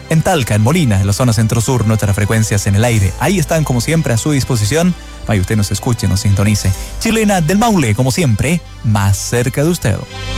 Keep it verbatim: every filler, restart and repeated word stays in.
En Talca, en Molina, en la zona centro-sur, nuestras frecuencias en el aire. Ahí están, como siempre, a su disposición. Vaya, usted nos escuche, nos sintonice. Chilena del Maule, como siempre, más cerca de usted.